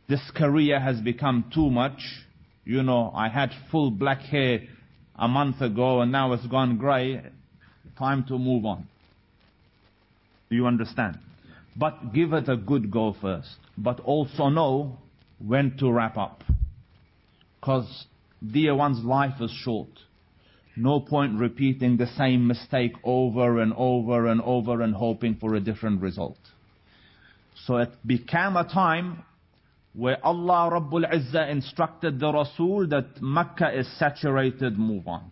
This career has become too much. You know, I had full black hair a month ago and now it's gone grey. Time to move on. Do you understand? But give it a good go first. But also know when to wrap up. Because, dear one's life is short. No point repeating the same mistake over and over and over and hoping for a different result. So it became a time where Allah Rabbul Izzah instructed the Rasul that Mecca is saturated, move on.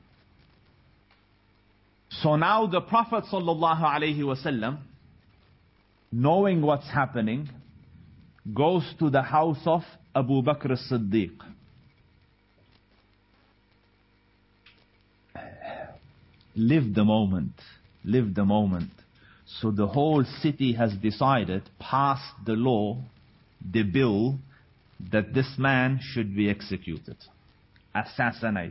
So now the Prophet sallallahu alaihi wasallam, knowing what's happening, goes to the house of Abu Bakr as-Siddiq. Live the moment. Live the moment. So the whole city has decided, passed the law, the bill, that this man should be executed, assassinated.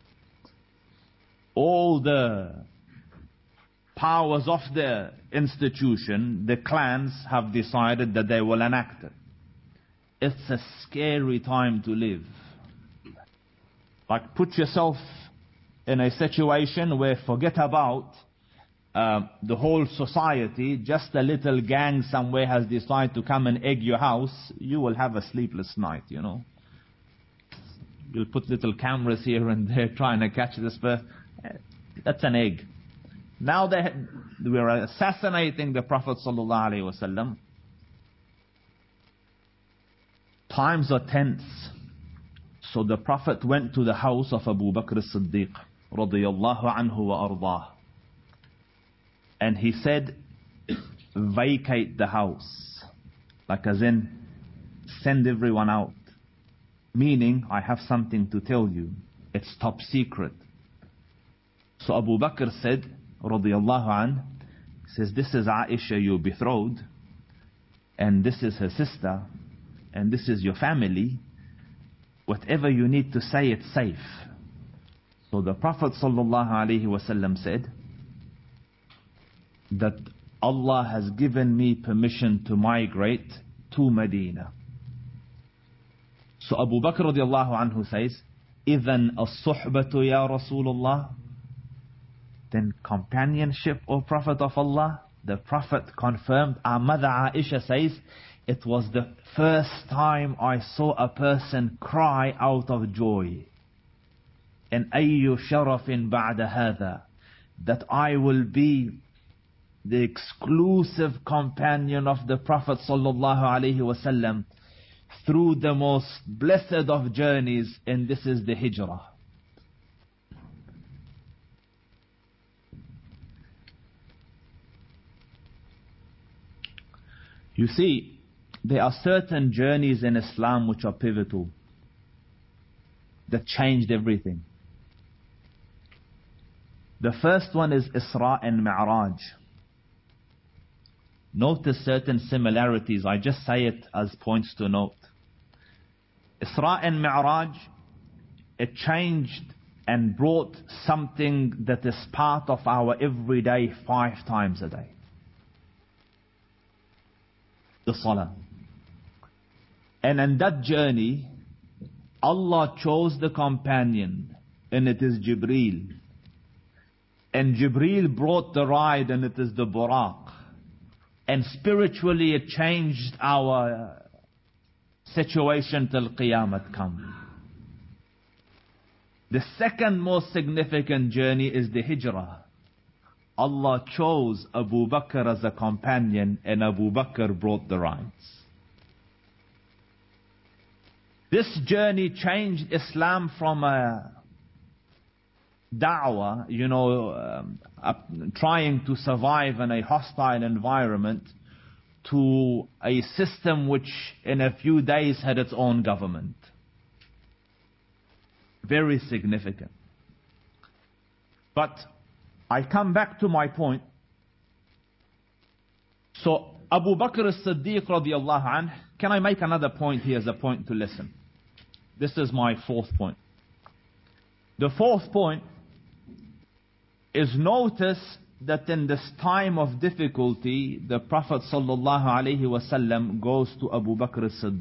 All the powers of the institution, the clans, have decided that they will enact it. It's a scary time to live. Like, put yourself in a situation where forget about the whole society, just a little gang somewhere has decided to come and egg your house. You will have a sleepless night, you know. You'll put little cameras here and there trying to catch this person. That's an egg. Now they were assassinating the Prophet sallallahu alaihi wasallam. Times are tense. So the Prophet went to the house of Abu Bakr as-Siddiq radiyallahu anhu wa ardah. And he said, vacate the house. Like as in, send everyone out. Meaning, I have something to tell you. It's top secret. So Abu Bakr said, radiyallahu anh, says, this is Aisha, your betrothed, and this is her sister, and this is your family. Whatever you need to say, it's safe. So the Prophet sallallahu alaihi wasallam said that Allah has given me permission to migrate to Medina. So Abu Bakr radiallahu anhu says, إِذَنْ الصُّحْبَةُ يَا رَسُولُ اللَّهِ. Then companionship, O Prophet of Allah. The Prophet confirmed. Our mother Aisha says, it was the first time I saw a person cry out of joy. And أَيُّ شَرَفٍ بَعْدَ هَذَا, that I will be the exclusive companion of the Prophet sallallahu alaihi wasallam through the most blessed of journeys, and this is the hijrah. You see, there are certain journeys in Islam which are pivotal, that changed everything. The first one is Isra and Mi'raj. Notice certain similarities. I just say it as points to note. Isra and Mi'raj, it changed and brought something that is part of our everyday 5 times a day. The Salah. And in that journey, Allah chose the companion, and it is Jibreel. And Jibreel brought the ride, and it is the Buraq. And spiritually it changed our situation till Qiyamah come. The second most significant journey is the Hijrah. Allah chose Abu Bakr as a companion, and Abu Bakr brought the rides. This journey changed Islam from a da'wah, trying to survive in a hostile environment, to a system which in a few days had its own government. Very significant. But I come back to my point. So Abu Bakr as-Siddiq radiyallahu anh, can I make another point here as a point to listen? This is my 4th point. The 4th point is, notice that in this time of difficulty, the Prophet sallallahu alaihi wasallam goes to Abu Bakr as-Siddiq.